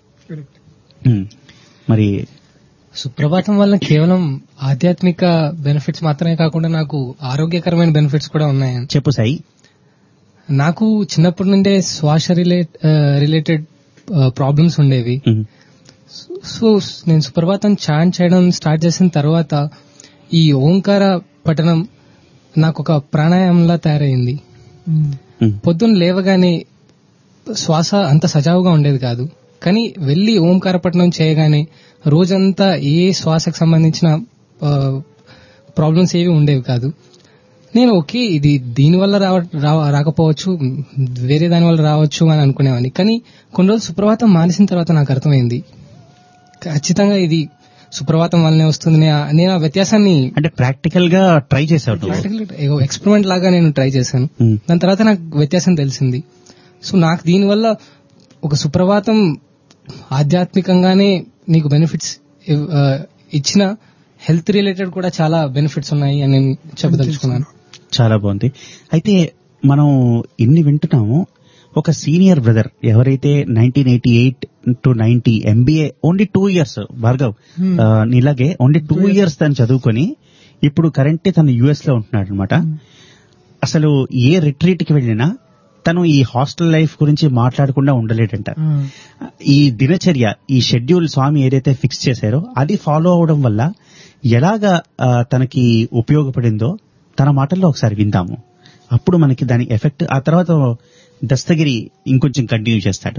మరి సుప్రభాతం వల్ల కేవలం ఆధ్యాత్మిక బెనిఫిట్స్ మాత్రమే కాకుండా నాకు ఆరోగ్యకరమైన బెనిఫిట్స్ కూడా ఉన్నాయి. చెప్పు సాయి. నాకు చిన్నప్పటి నుండే శ్వాస రిలేటెడ్ ప్రాబ్లమ్స్ ఉండేవి. సో నేను సుప్రభాతం చాంట్ చేయడం స్టార్ట్ చేసిన తర్వాత ఈ ఓంకార పఠనం నాకు ఒక ప్రాణాయామంలా తయారైంది. పొద్దున్న లేవగానే శ్వాస అంత సజావుగా ఉండేది కాదు, కానీ వెళ్లి ఓంకార పఠనం చేయగానే రోజంతా ఏ శ్వాసకు సంబంధించిన ప్రాబ్లమ్స్ ఏవి ఉండేవి కాదు. నేను ఓకే ఇది దీనివల్ల రాకపోవచ్చు, వేరే దాని వల్ల రావచ్చు అని అనుకునేవాడిని. కానీ కొన్ని రోజులు సుప్రభాతం మానేసిన తర్వాత నాకు అర్థమైంది ఖచ్చితంగా ఇది సుప్రభాతం వల్లనే వస్తుంది. నేను ఆ వ్యత్యాసాన్ని అంటే ప్రాక్టికల్ గా ట్రై చేసావు, ఎక్స్పెరిమెంట్ లాగా నేను ట్రై చేశాను. దాని తర్వాత నాకు వ్యత్యాసం తెలిసింది. సో నాకు దీనివల్ల ఒక సుప్రభాతం ఆధ్యాత్మికంగానే నీకు బెనిఫిట్స్ ఇచ్చిన హెల్త్ రిలేటెడ్ కూడా చాలా బెనిఫిట్స్ ఉన్నాయి అని నేను చెప్పదలుచుకున్నాను. చాలా బాగుంది. అయితే మనం ఇన్ని వింటున్నాము. ఒక సీనియర్ బ్రదర్ ఎవరైతే 1988 to 90 MBA only 2 years Bhargav ఇలాగే ఓన్లీ 2 years తను చదువుకొని ఇప్పుడు కరెంట్ తను US లో ఉంటున్నాడు అనమాట. అసలు ఏ రిట్రీట్ కి వెళ్ళినా తను ఈ హాస్టల్ లైఫ్ గురించి మాట్లాడకుండా ఉండలేడంట. ఈ దినచర్య, ఈ షెడ్యూల్ స్వామి ఏదైతే ఫిక్స్ చేశారో అది ఫాలో అవడం వల్ల ఎలాగా తనకి ఉపయోగపడిందో తన మాటల్లో ఒకసారి విందాము. అప్పుడు మనకి దాని ఎఫెక్ట్, ఆ తర్వాత దస్తగిరి ఇంకొంచెం కంటిన్యూ చేస్తాడు.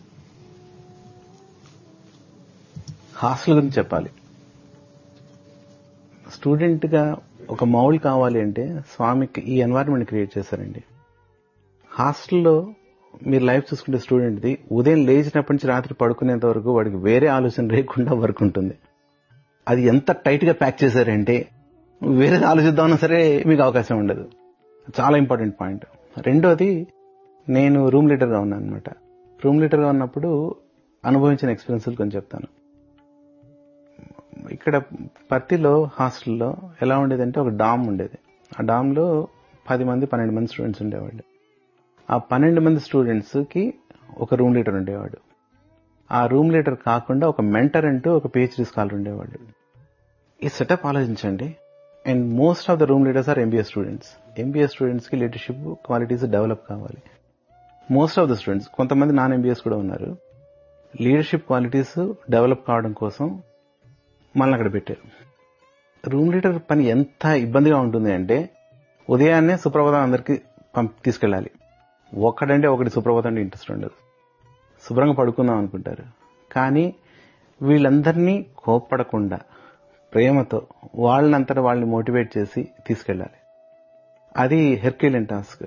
హాస్టల్ గురించి చెప్పాలి. స్టూడెంట్ గా ఒక మౌల్ కావాలి అంటే స్వామికి ఈ ఎన్వైరన్మెంట్ క్రియేట్ చేశారండి. హాస్టల్లో మీరు లైఫ్ చూసుకుంటే స్టూడెంట్ది ఉదయం లేచినప్పటి నుంచి రాత్రి పడుకునేంత వరకు వాడికి వేరే ఆలోచన లేకుండా వర్క్ ఉంటుంది. అది ఎంత టైట్ గా ప్యాక్ చేశారంటే వేరేది ఆలోచిద్దామన్నా సరే మీకు అవకాశం ఉండదు. చాలా ఇంపార్టెంట్ పాయింట్. రెండోది, నేను రూమ్ లీడర్ గా ఉన్నాను అనమాట. రూమ్ లీడర్ గా ఉన్నప్పుడు అనుభవించిన ఎక్స్పీరియన్స్లు కొంచెం చెప్తాను. ఇక్కడ పర్తిలో హాస్టల్లో ఎలా ఉండేదంటే ఒక డామ్ ఉండేది. ఆ డామ్ లో 10 మంది 12 మంది స్టూడెంట్స్ ఉండేవాళ్ళు. ఆ 12 మంది స్టూడెంట్స్ కి ఒక రూమ్ లీడర్ ఉండేవాడు. ఆ రూమ్ లీడర్ కాకుండా ఒక మెంటర్ అంటూ ఒక PhD స్కాలర్ ఉండేవాడు. ఈ సెటప్ ఆలోచించండి. And most of the room leaders are MBA students. MBA students కి లీడర్షిప్ క్వాలిటీస్ డెవలప్ కావాలి. మోస్ట్ ఆఫ్ ద స్టూడెంట్స్, కొంతమంది నాన్ MBAs కూడా ఉన్నారు. లీడర్షిప్ క్వాలిటీస్ డెవలప్ కావడం కోసం మనల్ని అక్కడ పెట్టారు. రూమ్ లీడర్ పని ఎంత ఇబ్బందిగా ఉంటుంది అంటే ఉదయాన్నే సుప్రభాతం అందరికి తీసుకెళ్ళాలి. ఒకడంటే ఒకటి సుప్రభాతం అంటే ఇంట్రెస్ట్ ఉండదు. శుభ్రంగా పడుకుందాం అనుకుంటారు. కానీ వీళ్ళందరినీ కోప్పడకుండా ప్రేమతో వాళ్ళనంతటా వాళ్ళని మోటివేట్ చేసి తీసుకెళ్ళాలి. అది హెర్క్యులియన్ టాస్క్.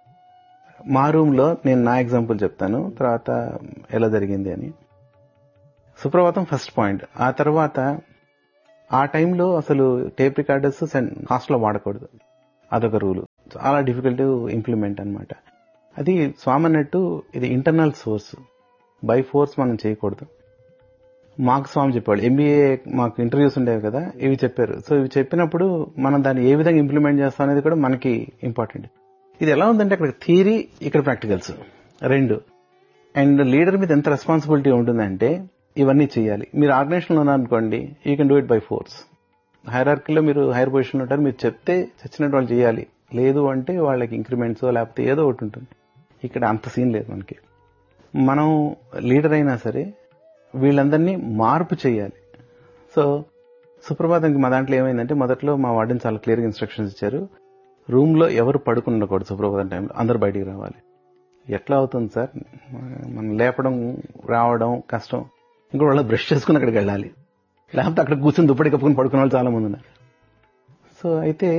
మా రూమ్ లో నేను నా ఎగ్జాంపుల్ చెప్తాను, తర్వాత ఎలా జరిగింది అని. సుప్రభాతం ఫస్ట్ పాయింట్. ఆ తర్వాత ఆ టైంలో అసలు టేప్ రికార్డర్స్ హాస్టల్లో వాడకూడదు. అదొక రూలు. చాలా డిఫికల్ట్ ఇంప్లిమెంట్ అనమాట. అది స్వామి అన్నట్టు ఇది ఇంటర్నల్ సోర్స్, బై ఫోర్స్ మనం చేయకూడదు. మాకు స్వామి చెప్పాడు. MBA మాకు ఇంటర్వ్యూస్ ఉండేవి కదా, ఇవి చెప్పారు. సో ఇవి చెప్పినప్పుడు మనం దాన్ని ఏ విధంగా ఇంప్లిమెంట్ చేస్తాం అనేది కూడా మనకి ఇంపార్టెంట్. ఇది ఎలా ఉందంటే అక్కడ థియరీ, ఇక్కడ ప్రాక్టికల్స్ రెండు. అండ్ లీడర్ మీద ఎంత రెస్పాన్సిబిలిటీ ఉంటుందంటే ఇవన్నీ చేయాలి. మీరు ఆర్గనైజేషన్లో ఉన్నారనుకోండి, you can do it by force. హైరార్కీలో మీరు హైయర్ పొజిషన్లో ఉంటారు, మీరు చెప్తే చచ్చినట్టు వాళ్ళు చేయాలి. లేదు అంటే వాళ్ళకి ఇంక్రిమెంట్స్ లేకపోతే ఏదో ఒకటి ఉంటుంది. ఇక్కడ అంత సీన్ లేదు మనకి. మనం లీడర్ అయినా సరే వీళ్ళందరినీ మార్పు చేయాలి. సో సుప్రభాతంకి మా దాంట్లో ఏమైందంటే, మొదట్లో మా వార్డెన్ చాలా క్లియర్గా ఇన్స్ట్రక్షన్స్ ఇచ్చారు. రూమ్ లో ఎవరు పడుకుని ఉండకూడదు సుప్రభాతం టైంలో, అందరూ బయటికి రావాలి. ఎట్లా అవుతుంది సార్, మనం లేపడం రావడం కష్టం. ఇంకో వాళ్ళు బ్రష్ చేసుకుని అక్కడికి వెళ్ళాలి, లేకపోతే అక్కడ కూర్చొని దుప్పటి కప్పుకుని పడుకునే వాళ్ళు చాలా మంది ఉన్నారు. సో అయితే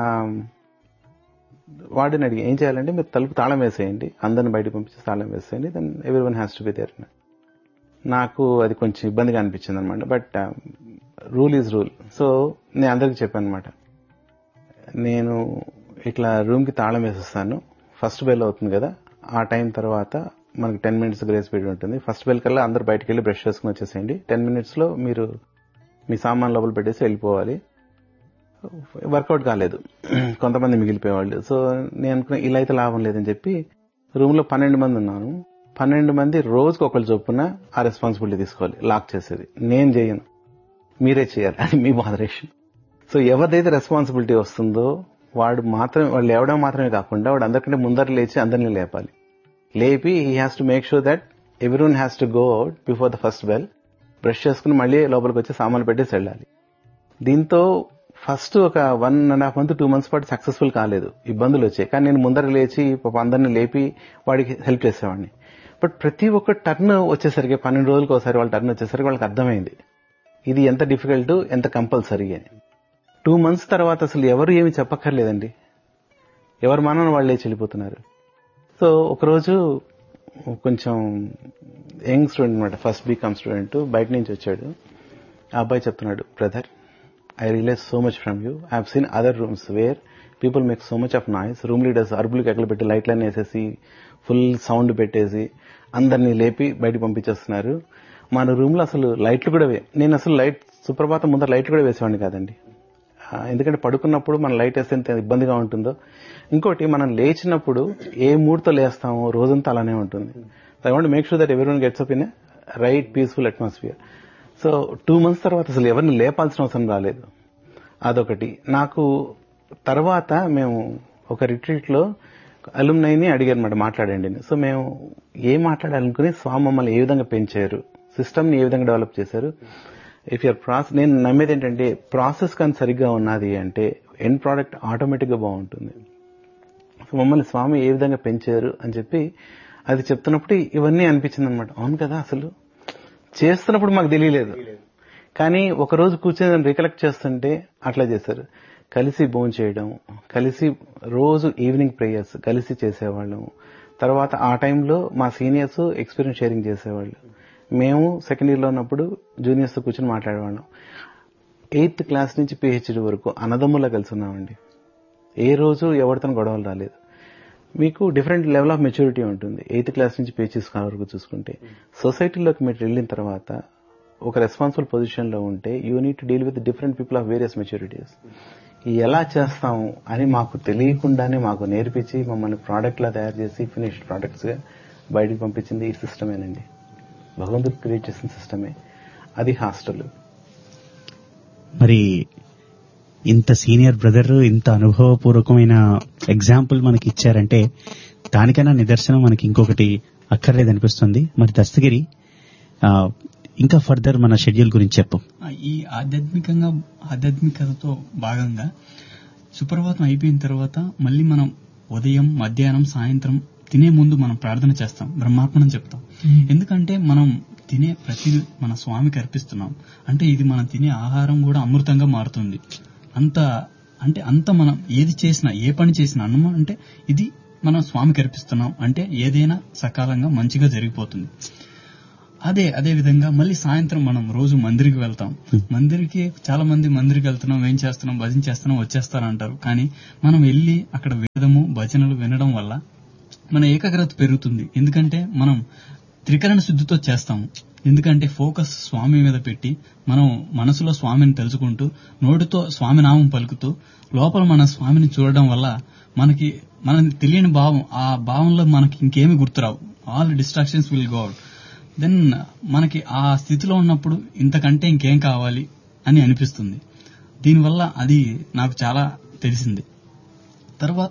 వార్డెన్ అడిగి ఏం చేయాలంటే, మీరు తలుపు తాళం వేసేయండి, అందరిని బయటకు పంపించి తాళం వేసేయండి, then every one has to be there. నాకు అది కొంచెం ఇబ్బందిగా అనిపించింది అనమాట. But rule is rule. So నేను అందరికి చెప్పాను అనమాట, నేను ఇట్లా రూమ్కి తాళం వేసేస్తాను, ఫస్ట్ బెల్ అవుతుంది కదా, ఆ టైం తర్వాత మనకి 10 minutes గ్రేస్ పీరియడ్ ఉంటుంది. ఫస్ట్ బెల్ కల్లా అందరు బయటకు వెళ్ళి బ్రష్ చేసుకుని వచ్చేసేయండి. 10 minutes లో మీరు మీ సామాన్ లోపల పెట్టేసి వెళ్ళిపోవాలి. వర్కౌట్ కాలేదు, కొంతమంది మిగిలిపోయేవాళ్ళు. సో నేను అనుకున్నా ఇలా అయితే లాభం లేదని చెప్పి రూమ్ లో 12 మంది ఉన్నాను. 12 మంది రోజుకు ఒకళ్ళు చొప్పున ఆ రెస్పాన్సిబిలిటీ తీసుకోవాలి, లాక్ చేసేది. నేను చేయను, మీరే చేయాలి అని మీ మోడరేషన్. సో ఎవరిదైతే రెస్పాన్సిబిలిటీ వస్తుందో వాళ్ళు లేవడం మాత్రమే కాకుండా వాడు అందరికంటే ముందర లేచి అందరినీ లేపాలి. లేపి he has to make sure that everyone has to go out before the first bell. Brush చేసుకుని మళ్ళీ లోపలికి వచ్చి సామాన్లు పెట్టేసి వెళ్ళాలి. దీంతో ఫస్ట్ ఒక 1.5 months 2 months పాటు సక్సెస్ఫుల్ కాలేదు, ఇబ్బందులు వచ్చాయి. కానీ నేను ముందర లేచి అందరినీ లేపి వాడికి హెల్ప్ చేసేవాడిని. బట్ ప్రతి ఒక్క టర్న్ వచ్చేసరికి 12 రోజులకు ఒకసారి వాళ్ళ టర్న్ వచ్చేసరికి వాళ్ళకి అర్థమైంది ఇది ఎంత డిఫికల్ట్, ఎంత కంపల్సరీ అని. 2 months తర్వాత అసలు ఎవరు ఏమి చెప్పక్కర్లేదండి, ఎవరు మానవ వాళ్ళు లేచి వెళ్ళిపోతున్నారు. సో ఒకరోజు కొంచెం యంగ్ స్టూడెంట్ అనమాట, ఫస్ట్ బీకామ్ స్టూడెంట్, బయట నుంచి వచ్చాడు. ఆ అబ్బాయి చెప్తున్నాడు, brother I realize so much from you. I have seen other rooms where people make so much of noise. Room leaders అరుపులు కేకలు పెట్టి లైట్లన్నీ వేసేసి ఫుల్ సౌండ్ పెట్టేసి అందరినీ లేపి బయటకు పంపించేస్తున్నారు. మన రూమ్ లో అసలు లైట్లు కూడా నేను అసలు లైట్ సుప్రభాతం ముందర లైట్లు కూడా వేసేవాడిని కాదండి. ఎందుకంటే పడుకున్నప్పుడు మనం లైట్ వేస్తే ఎంత ఇబ్బందిగా ఉంటుందో. ఇంకోటి మనం లేచినప్పుడు ఏ మూడ్తో లేస్తామో రోజంతా అలానే ఉంటుంది. So I want make sure that everyone gets up in a right peaceful atmosphere. So 2 months తర్వాత అసలు ఎవరిని లేపాల్సిన అవసరం రాలేదు. అదొకటి. నాకు తర్వాత మేము ఒక రిట్రీట్ లో అలుమ్నైని అడిగారన్నమాట, మాట్లాడండి. సో మేము ఏం మాట్లాడాలనుకుని స్వామి మమ్మల్ని ఏ విధంగా పెంచారు, సిస్టమ్ ని ఏ విధంగా డెవలప్ చేశారు. ఇఫ్ యూర్ నేను నమ్మేది ఏంటంటే ప్రాసెస్ కానీ సరిగ్గా ఉన్నది అంటే ఎండ్ ప్రోడక్ట్ ఆటోమేటిక్ గా బాగుంటుంది. సో మమ్మల్ని స్వామి ఏ విధంగా పెంచారు అని చెప్పి అది చెప్తున్నప్పుడు ఇవన్నీ అనిపించింది అనమాట. అవును కదా, అసలు చేస్తున్నప్పుడు మాకు తెలియలేదు, కానీ ఒకరోజు కూర్చొని దాన్ని రికలెక్ట్ చేస్తుంటే అట్లా చేశారు. కలిసి భోజనం చేయడం, కలిసి రోజు ఈవినింగ్ ప్రేయర్స్ కలిసి చేసేవాళ్ళం. తర్వాత ఆ టైంలో మా సీనియర్స్ ఎక్స్పీరియన్స్ షేరింగ్ చేసేవాళ్ళు. మేము సెకండ్ ఇయర్ లో ఉన్నప్పుడు జూనియర్స్ తో కూర్చొని మాట్లాడేవాళ్ళం. 8th class నుంచి PhD వరకు అన్నదమ్ములా కలిసి ఉన్నామండి. ఏ రోజు ఎవరితో గొడవలు రాలేదు. మీకు డిఫరెంట్ లెవెల్ ఆఫ్ మెచ్యూరిటీ ఉంటుంది 8th class నుంచి PhD వరకు చూసుకుంటే. సొసైటీలోకి మీరు వెళ్ళిన తర్వాత ఒక రెస్పాన్సిబుల్ పొజిషన్ లో ఉంటే you need to deal with different people of various maturities. ఎలా చేస్తాము అని మాకు తెలియకుండానే మాకు నేర్పించి మమ్మల్ని ప్రోడక్ట్ లా తయారు చేసి ఫినిష్డ్ ప్రోడక్ట్స్ గా బయటకు పంపించింది ఈ సిస్టమేనండి. భగవంతుడు క్రియేట్ చేసిన సిస్టమే అది హాస్టల్. మరి ఇంత సీనియర్ బ్రదర్ ఇంత అనుభవపూర్వకమైన ఎగ్జాంపుల్ మనకి ఇచ్చారంటే దానికైనా నిదర్శనం మనకి ఇంకొకటి అక్కర్లేదనిపిస్తుంది. మరి దస్తగిరి ఇంకా ఫర్దర్ మన షెడ్యూల్ గురించి చెప్పు. ఈ ఆధ్యాత్మికతతో భాగంగా సుప్రభాతం అయిపోయిన తర్వాత మళ్ళీ మనం ఉదయం, మధ్యాహ్నం, సాయంత్రం తినే ముందు మనం ప్రార్థన చేస్తాం, బ్రహ్మార్పణం చెప్తాం. ఎందుకంటే మనం తినే ప్రతిదీ మన స్వామికి అర్పిస్తున్నాం. అంటే ఇది మనం తినే ఆహారం కూడా అమృతంగా మారుతుంది. అంత మనం ఏది చేసినా, ఏ పని చేసినా అన్నం అంటే ఇది మనం స్వామికి అర్పిస్తున్నాం అంటే ఏదైనా సకాలంగా మంచిగా జరిగిపోతుంది. అదే విధంగా మళ్ళీ సాయంత్రం మనం రోజు మందిరికి వెళ్తాం. మందిరికి చాలా మంది మందిరికి వెళ్తున్నాం, ఏం చేస్తున్నాం, భజన చేస్తున్నాం, వచ్చేస్తారంటారు. కానీ మనం వెళ్ళి అక్కడ వేదము, భజనలు వినడం వల్ల మన ఏకాగ్రత పెరుగుతుంది. ఎందుకంటే మనం త్రికరణ శుద్ధితో చేస్తాము. ఎందుకంటే ఫోకస్ స్వామి మీద పెట్టి మనం మనసులో స్వామిని తెలుసుకుంటూ నోటితో స్వామి నామం పలుకుతూ లోపల మన స్వామిని చూడడం వల్ల మనకి తెలియని భావం, ఆ భావంలో మనకి ఇంకేమి గుర్తురావు. All distractions will go out. Then మనకి ఆ స్థితిలో ఉన్నప్పుడు ఇంతకంటే ఇంకేం కావాలి అని అనిపిస్తుంది. దీనివల్ల అది నాకు చాలా తెలిసింది. తర్వాత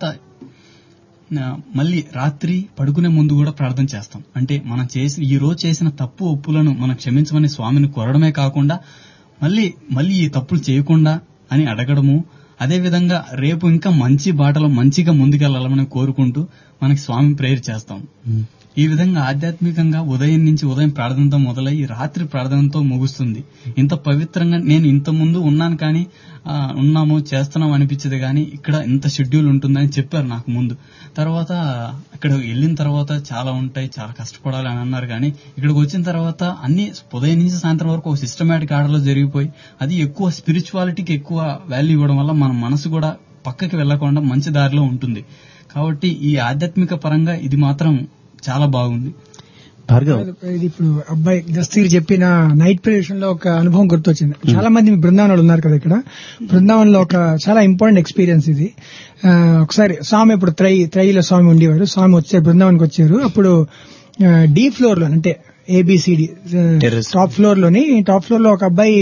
మళ్ళీ రాత్రి పడుకునే ముందు కూడా ప్రార్థన చేస్తాం. అంటే మనం ఈ రోజు చేసిన తప్పు ఒప్పులను మనం క్షమించమని స్వామిని కోరడమే కాకుండా మళ్ళీ ఈ తప్పులు చేయకుండా అని అడగడము. అదేవిధంగా రేపు ఇంకా మంచి బాటలో మంచిగా ముందుకెళ్లాలని కోరుకుంటూ మనకి స్వామి ప్రేయర్ చేస్తాం. ఈ విధంగా ఆధ్యాత్మికంగా ఉదయం ప్రార్థనతో మొదలై రాత్రి ప్రార్థనతో ముగుస్తుంది. ఇంత పవిత్రంగా నేను ఇంత ముందు ఉన్నాను కానీ చేస్తున్నాం అనిపించేది, కానీ ఇక్కడ ఇంత షెడ్యూల్ ఉంటుందని చెప్పారు నాకు ముందు. తర్వాత ఇక్కడ వెళ్ళిన తర్వాత చాలా ఉంటాయి, చాలా కష్టపడాలి అని అన్నారు. కానీ ఇక్కడికి వచ్చిన తర్వాత అన్ని ఉదయం నుంచి సాయంత్రం వరకు ఒక సిస్టమేటిక్ ఆర్డర్లో జరిగిపోయి అది ఎక్కువ స్పిరిచువాలిటీకి ఎక్కువ వాల్యూ ఇవ్వడం వల్ల మన మనసు కూడా పక్కకి వెళ్లకుండా మంచి దారిలో ఉంటుంది. కాబట్టి ఈ ఆధ్యాత్మిక పరంగా ఇది మాత్రం చాలా బాగుంది. భార్గవ్, ఇది ఇప్పుడు అబ్బాయి దస్తగిరి చెప్పిన నైట్ ప్రేయర్ లో ఒక అనుభవం గుర్తొచ్చింది. చాలా మంది బృందావనాలు ఉన్నారు కదా ఇక్కడ. బృందావనంలో ఒక చాలా ఇంపార్టెంట్ ఎక్స్పీరియన్స్ ఇది. ఒకసారి స్వామి ఇప్పుడు త్రైలో స్వామి ఉండేవాడు. స్వామి వచ్చారు, బృందావనానికి వచ్చారు. అప్పుడు డి ఫ్లోర్ లో అంటే ఏబిసిడి టాప్ ఫ్లోర్ లో ఒక అబ్బాయి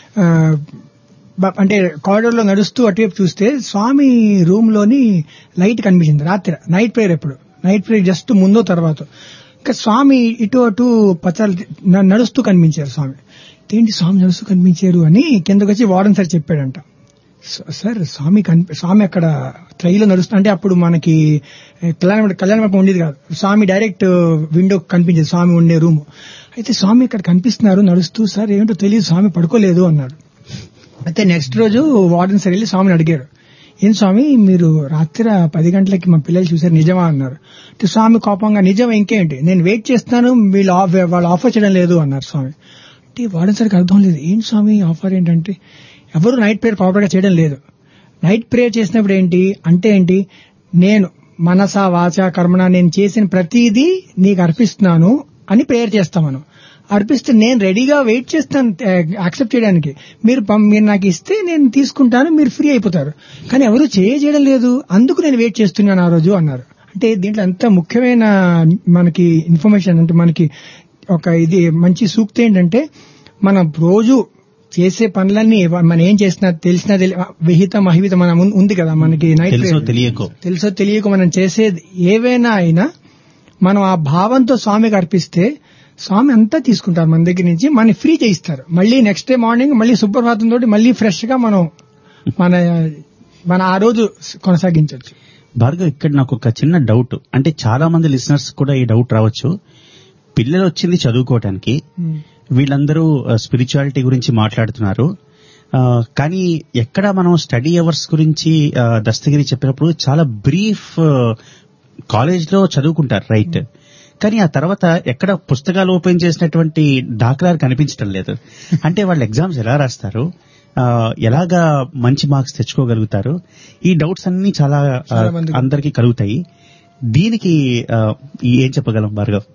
అంటే కారిడోర్ లో నడుస్తూ అటువైపు చూస్తే స్వామి రూమ్ లోని లైట్ కనిపించింది. రాత్రి నైట్ ప్రేయర్ జస్ట్ ముందో తర్వాత ఇంకా స్వామి ఇటు అటు పచాలు నడుస్తూ కనిపించారు. స్వామి ఏంటి స్వామి నడుస్తూ కనిపించారు అని కిందకు వచ్చి వార్డెన్ సార్ చెప్పాడంట. సార్ స్వామి అక్కడ ట్రైలో నడుస్తూ అంటే అప్పుడు మనకి కళ్యాణ మండపం ఉండేది కాదు. స్వామి డైరెక్ట్ విండో కనిపించేది స్వామి ఉండే రూమ్. అయితే స్వామి ఇక్కడ కనిపిస్తున్నారు నడుస్తూ. సార్ ఏంటో తెలియదు, స్వామి పడుకోలేదు అన్నాడు. అయితే నెక్స్ట్ రోజు వార్డెన్ సార్ వెళ్ళి స్వామిని అడిగారు, ఏం స్వామి మీరు రాత్రి 10 గంటలకి మా పిల్లలు చూసారు నిజమా అన్నారు. అంటే స్వామి కోపంగా, నిజం ఇంకేంటి, నేను వెయిట్ చేస్తున్నాను, వాళ్ళు ఆఫర్ చేయడం లేదు అన్నారు స్వామి. అంటే వార్డెన్ సార్కి అర్థం లేదు, ఏంటి స్వామి ఆఫర్ ఏంటంటే ఎవరు నైట్ ప్రేయర్ ప్రాపర్ గా చేయడం లేదు. నైట్ ప్రేయర్ చేసినప్పుడు ఏంటి నేను మనస వాచ కర్మణ నేను చేసిన ప్రతిదీ నీకు అర్పిస్తున్నాను అని ప్రేయర్ చేస్తామను. అర్పిస్తే నేను రెడీగా వెయిట్ చేస్తాను యాక్సెప్ట్ చేయడానికి. మీరు నాకు ఇస్తే నేను తీసుకుంటాను, మీరు ఫ్రీ అయిపోతారు. కానీ ఎవరు చేయడం లేదు, అందుకు నేను వెయిట్ చేస్తున్నాను ఆ రోజు అన్నారు. అంటే దీంట్లో అంత ముఖ్యమైన మనకి ఇన్ఫర్మేషన్ అంటే మనకి ఒక ఇది మంచి సూక్తి ఏంటంటే మనం రోజు చేసే పనులన్నీ మనం ఏం చేసినా తెలిసినా విహితం అహితం మన ఉంది కదా మనకి. నైట్ తెలుసో తెలియకో మనం చేసేది ఏవైనా అయినా మనం ఆ భావంతో స్వామికి అర్పిస్తే స్వామి అంతా తీసుకుంటారు మన దగ్గర నుంచి, మన ఫ్రీ చేయిస్తారు. మళ్ళీ నెక్స్ట్ డే మార్నింగ్ మళ్ళీ సుప్రభాతం తోటి మళ్ళీ ఫ్రెష్ గా మనం మన ఆ రోజు కొనసాగించవచ్చు. భార్గవ్, ఇక్కడ నాకు ఒక చిన్న డౌట్, అంటే చాలా మంది లిసనర్స్ కూడా ఈ డౌట్ రావచ్చు. పిల్లలు వచ్చింది చదువుకోవటానికి, వీళ్ళందరూ స్పిరిచువాలిటీ గురించి మాట్లాడుతున్నారు, కానీ ఎక్కడ మనం స్టడీ అవర్స్ గురించి దస్తగిరి చెప్పినప్పుడు చాలా బ్రీఫ్ కాలేజ్ లో చదువుకుంటారు, రైట్? కానీ ఆ తర్వాత ఎక్కడ పుస్తకాలు ఓపెన్ చేసినటువంటి దాఖలాలు కనిపించడం లేదు. అంటే వాళ్ళు ఎగ్జామ్స్ ఎలా రాస్తారు, ఎలాగా మంచి మార్క్స్ తెచ్చుకోగలుగుతారు? ఈ డౌట్స్ అన్ని చాలా అందరికీ కలుగుతాయి. దీనికి ఏం చెప్పగలం Bhargav?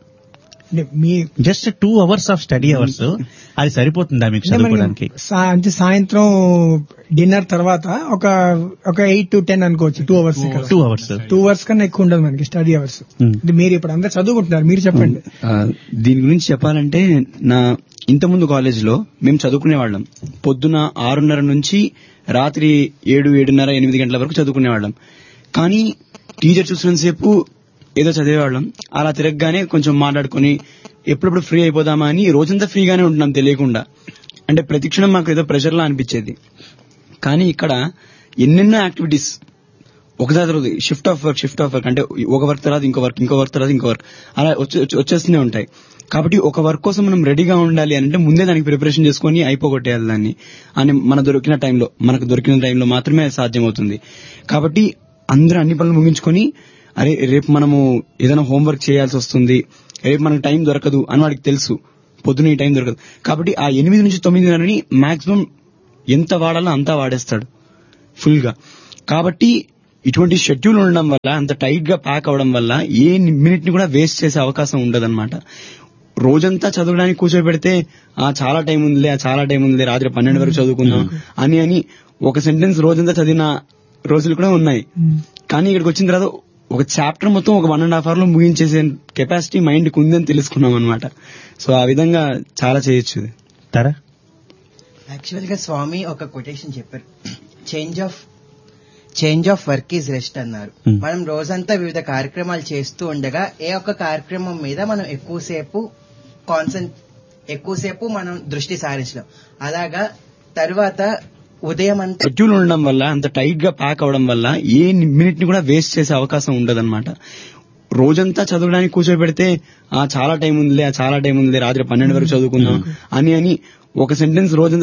Just 2 hours of study hours, అది సరిపోతుందా మీకు చదువుకోవడానికి? అంటే సాయంత్రం డిన్నర్ తర్వాత ఒక 8 to 10 అనుకోవచ్చు. 2 hours కన్నా ఎక్కువ ఉండదు మనకి స్టడీ అవర్స్. మీరు ఇప్పుడు అందరు చదువుకుంటున్నారు, మీరు చెప్పండి. దీని గురించి చెప్పాలంటే ఇంతకుముందు కాలేజ్ లో మేము చదువుకునేవాళ్ళం. పొద్దున 6:30 నుంచి రాత్రి 7, 7:30, 8 గంటల వరకు చదువుకునేవాళ్ళం. కానీ టీచర్ చూసినంతసేపు ఏదో చదివేవాళ్ళం. అలా తిరగగానే కొంచెం మాట్లాడుకుని ఎప్పుడెప్పుడు ఫ్రీ అయిపోదామా అని రోజంతా ఫ్రీగానే ఉంటున్నాం తెలియకుండా. అంటే ప్రతిక్షణం మాకు ఏదో ప్రెషర్ లా అనిపించేది. కానీ ఇక్కడ ఎన్నెన్నో యాక్టివిటీస్ ఒకసారి తర్వాత షిఫ్ట్ ఆఫ్ వర్క్ అంటే ఒక వర్క్ తర్వాత ఇంకో వర్క్ తర్వాత ఇంకో వర్క్ అలా వచ్చేస్తూనే ఉంటాయి. కాబట్టి ఒక వర్క్ కోసం మనం రెడీగా ఉండాలి అంటే ముందే దానికి ప్రిపరేషన్ చేసుకుని అయిపోగొట్టేయాలి దాన్ని అని మనకు దొరికిన టైంలో మాత్రమే సాధ్యమవుతుంది. కాబట్టి అందరూ అన్ని పనులు ముగించుకొని అరే రేపు మనము ఏదైనా హోంవర్క్ చేయాల్సి వస్తుంది, రేపు మనకు టైం దొరకదు అని వాడికి తెలుసు, పొద్దున ఈ టైం దొరకదు. కాబట్టి ఆ 8 నుంచి 9 మాక్సిమం ఎంత వాడాలో అంతా వాడేస్తాడు ఫుల్ గా. కాబట్టి ఇటువంటి షెడ్యూల్ ఉండడం వల్ల, అంత టైట్ గా ప్యాక్ అవడం వల్ల ఏ మినిట్ ని కూడా వేస్ట్ చేసే అవకాశం ఉండదన్నమాట. రోజంతా చదవడానికి కూర్చోబెడితే చాలా టైం ఉందిలే రాత్రి 12 వరకు చదువుకుందాం అని ఒక సెంటెన్స్ రోజంతా చదివిన రోజులు కూడా ఉన్నాయి. కానీ ఇక్కడికి వచ్చిన తర్వాత ఒక చాప్టర్ మొత్తం ఒక 1.5 hour లో ముగించేసే కెపాసిటీ మైండ్ కి ఉందని తెలుసుకున్నాం అనమాట. సో ఆ విధంగా చాలా చేయొచ్చు. తరా యాక్చువల్ గా స్వామి ఒక కొటేషన్ చెప్పారు, change of work is rest అన్నారు. మనం రోజంతా వివిధ కార్యక్రమాలు చేస్తూ ఉండగా ఏ ఒక్క కార్యక్రమం మీద మనం ఎక్కువసేపు మనం దృష్టి సారించడం. అలాగా తర్వాత ఉదయం అంతా షెడ్యూల్ ఉండడం వల్ల, అంత టైట్ గా ప్యాక్ అవడం వల్ల ఏ మినిట్ ని కూడా వేస్ట్ చేసే అవకాశం ఉండదన్నమాట. రోజంతా చదవడానికి కూర్చోబెడితే చాలా టైం ఉందిలే రాత్రి 12 వరకు చదువుకుందాం అని ఒక సెంటెన్స్ రోజంతా